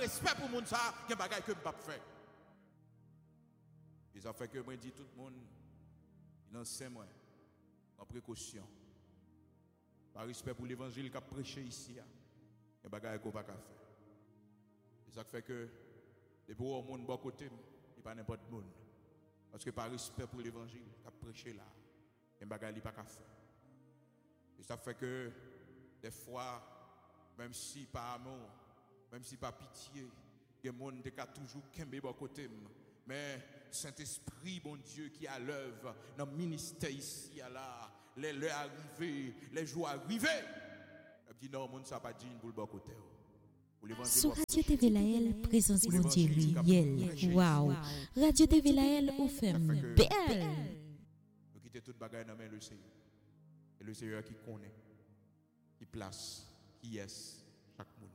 respect pour moun ça, il y a bagay que m'pa faire. Et ça fait que moi dis tout le monde dans saint moi en précaution. Par respect pour l'évangile qu'a prêché ici, il y a bagay qu'on pas faire. Et ça fait que depuis au monde bon côté, il pas n'importe monde. Parce que par respect pour l'évangile qu'a prêché là, il y a bagay pas faire. Et ça fait que des fois, même si par amour, même si par pitié, il y a des gens qui ont toujours kembe bon côté. Mais Saint-Esprit, bon Dieu, qui est à l'œuvre dans le ministère ici, là, les heures arrivées, les jours arrivés. Il dit non, mon ça pas dit pour le bon côté. Sur Radio TV Laël, présence bon Dieu Luyel. Waouh! Radio TV Laël, ou ferme belle. Nous quittons toute bagaille dans le Seigneur. Et le Seigneur qui connaît, qui place, qui est chaque monde.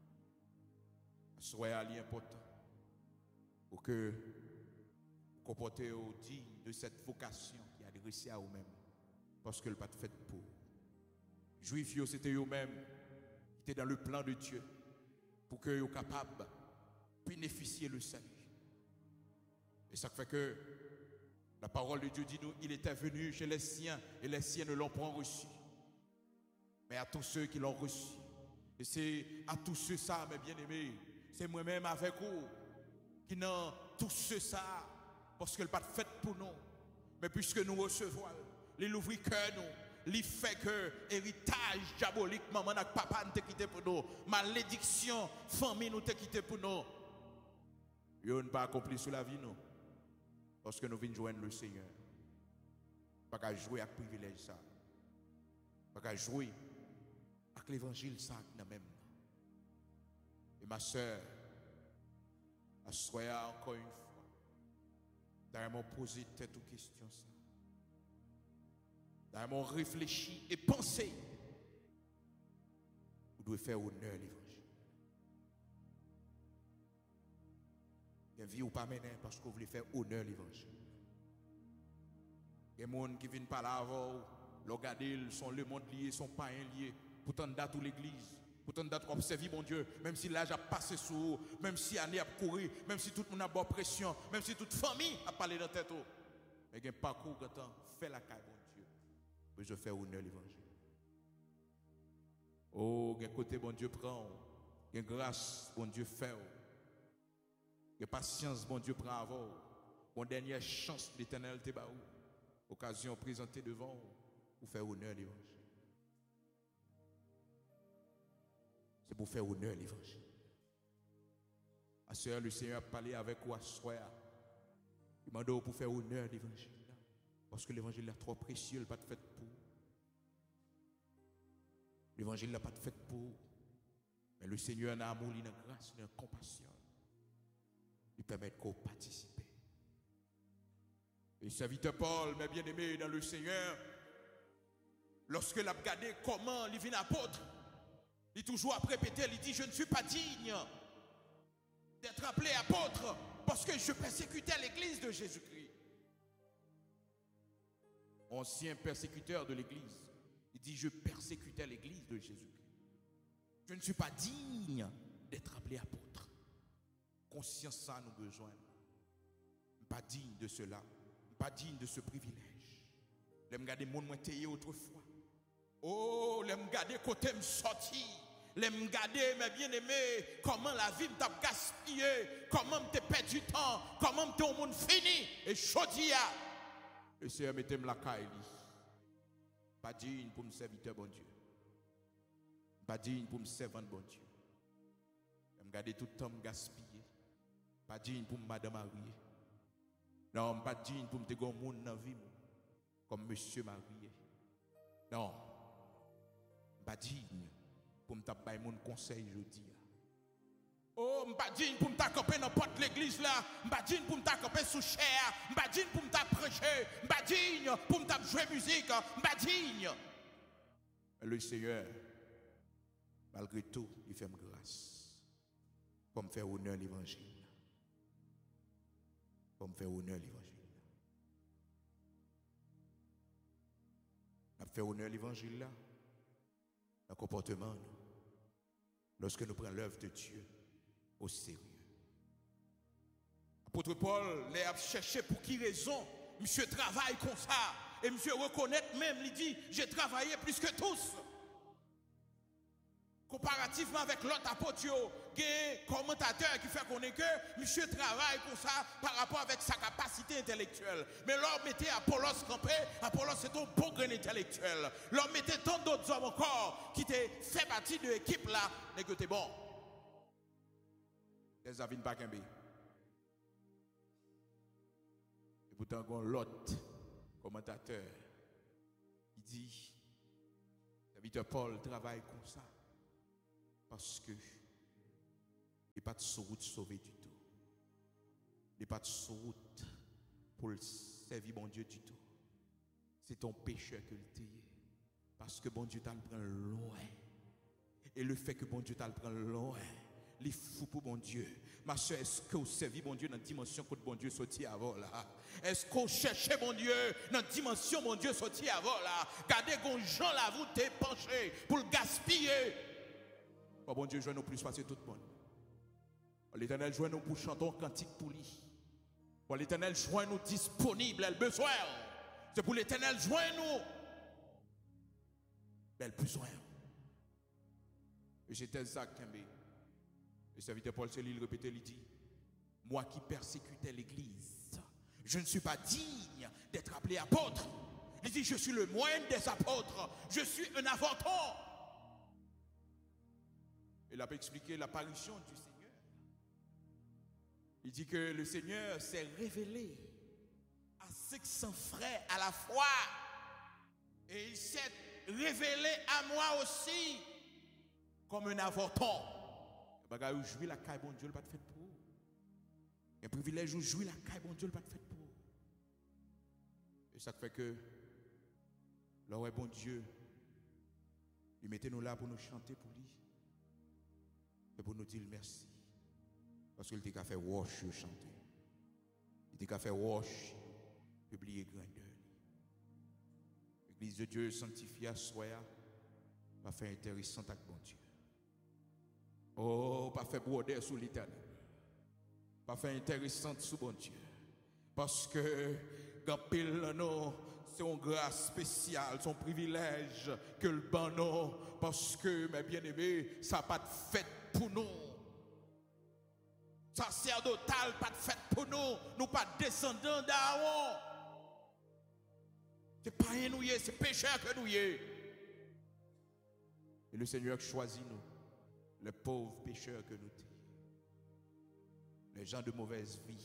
Soyez alliés important pour que vous comportez digne de cette vocation qui est adressée à vous-même. Parce que le pas fait pour. Juifs, c'était eux-mêmes qui étaient dans le plan de Dieu pour que vous soyez capables de bénéficier le salut. Et ça fait que la parole de Dieu dit nous, il était venu chez les siens et les siens ne l'ont pas reçu. Mais à tous ceux qui l'ont reçu. Et c'est à tous ceux ça, mes bien-aimés, c'est moi-même avec vous qui n'ont tous ceux ça parce que le pas fait pour nous. Mais puisque nous recevons, il ouvre cœur nous, il fait que héritage diabolique, maman et papa nous quitté pour nous, malédiction, famille nous quitté pour nous. Nous n'avons pas accompli sur la vie nous. Parce que nous venons joindre le Seigneur. Pas qu'à jouer avec le privilège ça. Pas qu'à jouer avec l'évangile ça dans même. Et ma soeur, soyez encore une fois. D'ailleurs, poser tête aux questions ça. D'ailleurs, réfléchir et penser. Vous devez faire honneur à l'évangile. Il y a vie ou pas mener parce que vous voulez faire honneur à l'évangile. Il y a des gens qui viennent par là avant, le regarder, sont le monde lié, sont païens liés, pourtant date l'église. Pourtant, d'être observé, mon Dieu, même si l'âge a passé sur vous, même si l'année a couru, même si tout le monde a bonne pression, même si toute famille a parlé dans la tête, mais il y a un parcours qui fait la caille, mon Dieu, pour je faire honneur à l'évangile. Oh, il y a un côté, bon Dieu prend, il y a une grâce, bon Dieu fait, il y a patience, bon Dieu prend avant, une dernière chance de l'éternel te baou, occasion présentée devant vous, pour faire honneur à l'évangile. C'est pour faire honneur à l'évangile. À ce le Seigneur a parlé avec vous à soir. Il m'a dit pour faire honneur à l'évangile. Parce que l'évangile est trop précieux, il n'est pas fait pour. L'évangile n'est pas fait pour. Mais le Seigneur a amour, il a grâce, il a compassion. Il permet qu'on participe. Et serviteur Paul, mes bien-aimés dans le Seigneur, lorsque l'a regardé comment il vient apôtre, il toujours après répéter, il dit je ne suis pas digne d'être appelé apôtre parce que je persécutais l'église de Jésus-Christ. Ancien persécuteur de l'église, il dit je persécutais l'église de Jésus-Christ. Je ne suis pas digne d'être appelé apôtre. Conscience ça nous besoin. Pas digne de cela, pas digne de ce privilège. Je me regarder mon moins taillé autrefois. Oh, je me regarder côté me sorti. Je me regarder mes bien-aimés, comment la vie m'a gaspillé, comment m'ai perdu du temps, comment m'ai au monde fini et chaudia. Le Seigneur mettez la caille. Pas digne pour me servir bon Dieu. Pas digne pour me servir bon Dieu. Je me regarder tout le temps me gaspiller. Pas digne pour madame mariée. Non, pas digne pour me te gon monde dans vie comme monsieur marié. Non. Pas digne pour me taper mon conseil jeudi. Oh, pas digne pour me taper dans porte l'église là, pas digne pour me taper sous chair, pas digne pour me prêcher, pas digne pour me jouer musique, pas digne. Mais le Seigneur malgré tout, il fait grâce pour me faire honneur à l'évangile. Pour me faire honneur à l'évangile. On fait honneur à l'évangile là. Le comportement, lorsque nous prenons l'œuvre de Dieu, au sérieux. Apôtre Paul les a cherché pour qui raison. Monsieur travaille comme ça. Et monsieur reconnaît même, il dit, j'ai travaillé plus que tous. Comparativement avec l'autre apôtre, il y a un commentateur qui fait connaître que monsieur travaille comme ça par rapport avec sa capacité intellectuelle. Mais l'homme mettait Apollos campé, Apollos c'est un bon grain intellectuel. L'homme mettait tant d'autres hommes encore qui fait partie de l'équipe là, mais que t'es bon. Les avis ne pas qu'un. Et pourtant, l'autre commentateur qui dit, serviteur Paul travaille comme ça. Parce que il n'est pas de route sauvé du tout. Il n'est pas de route pour le servir bon Dieu du tout. C'est ton pécheur que le t'ayé. Parce que bon Dieu t'a le prend loin. Et le fait que bon Dieu t'a le prend loin, il fou pour bon Dieu. Ma soeur, est-ce que vous servez bon Dieu dans la dimension que bon Dieu sorti avant là? Est-ce qu'on cherchait bon Dieu dans la dimension bon Dieu sorti avant là? Gardez qu'on Jean là, vous t'es penché pour le gaspiller. Oh, bon Dieu, joins nous plus passer tout le monde. L'Éternel, joins nous pour chanter un cantique pour lui. Pour l'Éternel, joins nous disponible, elle besoin. C'est pour l'Éternel, joins nous. Elle besoin. Et j'étais Zach Kembe. Le serviteur Paul Céline répétait, il dit, moi qui persécutais l'Église, je ne suis pas digne d'être appelé apôtre. Il dit, je suis le moindre des apôtres. Je suis un avorton. Il a expliqué l'apparition du Seigneur. Il dit que le Seigneur s'est révélé à 600 frères à la fois. Et il s'est révélé à moi aussi comme un avorton. Bagay ou jouir la caille bon Dieu, le pas de fait pour. Un privilège ou jouir la caille bon Dieu, le pas de fait pour. Et ça fait que, là où est bon Dieu, il mettait nous là pour nous chanter pour lui. Et pour nous dire merci. Parce qu'il était qu'à faire wash chanter. Il était qu'à faire wash, publier grandeur. L'église de Dieu sanctifiée à soi, va faire intéressant avec bon Dieu. Oh, pas faire broder sous l'Éternel. Pas faire intéressant sous bon Dieu. Parce que, quand pile non, c'est une grâce spéciale, son privilège que le banon. Parce que, mes bien-aimés, ça n'a pas de fête pour nous. Sacerdotal, pas de fête pour nous. Nous pas descendants d'Aaron. C'est pas un nous, c'est pécheur que nous y est. Et le Seigneur choisit nous. Les pauvres pécheurs que nous sommes, les gens de mauvaise vie.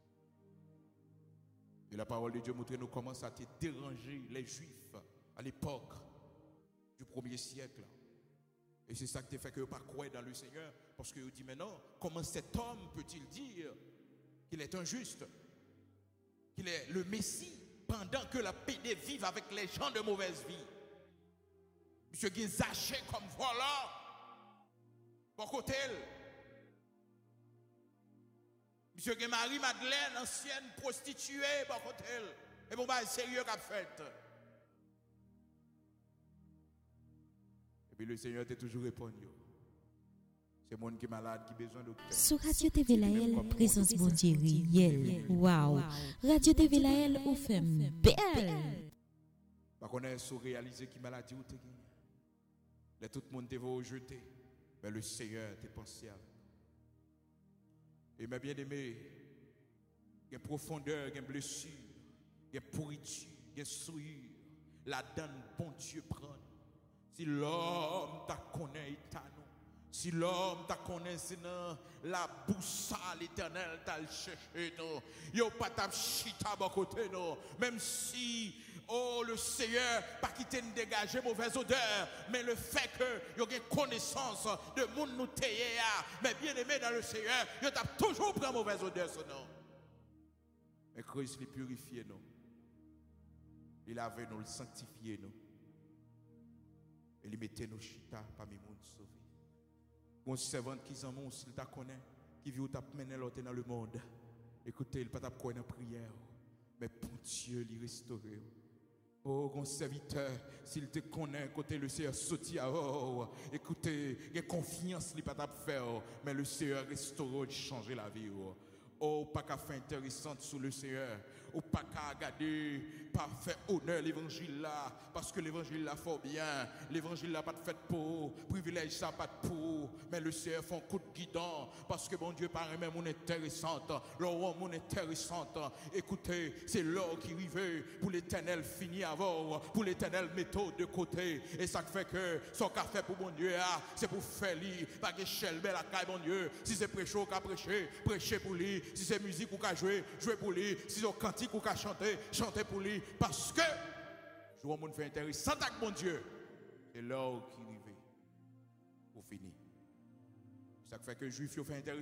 Et la parole de Dieu montre nous comment ça a dérangé les Juifs à l'époque du 1er siècle. Et c'est ça qui fait que vous ne pas croire dans le Seigneur. Parce que vous dites maintenant, comment cet homme peut-il dire qu'il est injuste, qu'il est le Messie, pendant que la PD vive avec les gens de mauvaise vie? Monsieur Guizaché comme voilà. Bon côté, monsieur Marie-Madeleine, ancienne prostituée, bon côté, et bon, bah, sérieux qu'a fait. Et puis le Seigneur t'a toujours répondu. C'est monde qui est malade, qui a besoin de docteur. Sur Radio TV Laël, présence bon Dieu réel. Waouh! Radio TV Laël, ou fait belle. Par contre, on a réalisé qui maladie ou t'es gagné. Là, tout le monde te va rejeter. Mais le Seigneur t'a pensé avec. Et mes bien-aimés, il y a profondeur, il y a blessure, il y a pourriture, il y a souillure. La donne, bon Dieu, prend. Si l'homme t'a connaît, il t'a non. Si l'homme t'a connaît, sinon la boussole éternelle t'a le cherché, non. Yo pas t'a chita à côté, non. Même si, oh, le Seigneur, pas quitter nous dégager mauvaise odeur, mais le fait que yo une connaissance de monde nous tailler, mais bien aimé dans le Seigneur, yo t'a toujours pris mauvaise odeur, ce nom. Mais Christ les purifié, non. Il avait nous le sanctifié, non. Et il mettait nos chita parmi les monde sauvés. Mon servant qui s'en monte, s'il t'a connaît, qui vit où t'as mené l'autre dans le monde. Écoutez, il pas t'a connaît en prière, mais pour Dieu, il restaurer. Oh, mon serviteur, s'il te connaît, côté le Seigneur sorti à écoutez, il y a confiance, il pas faire, mais le Seigneur restaure, changer la vie. Oh, pas qu'à faire intéressante sous le Seigneur. Ou pas qu'à regarder, pas faire honneur l'évangile là, parce que l'évangile là fort bien, l'évangile là pas de fait pour, privilège ça pas de pour, mais le Seigneur fait un coup de guidon, parce que bon Dieu paraît même on intéressante, l'homme on intéressante. Écoutez, c'est l'or qui arrive pour l'éternel fini avant, pour l'éternel méthode de côté, et ça fait que son café pour bon Dieu, c'est pour faire lui, pas que échelle belle à caille bon Dieu, si c'est prêcher ou qu'à prêcher, prêcher pour lui, si c'est musique ou qu'à jouer, jouer pour lui, si c'est cantique ou qu'à chanter, chanter pour lui, parce que je vois mon fait intéressant avec mon Dieu, c'est l'or qui arrive pour finir. Ça fait que le juif fait intéressant.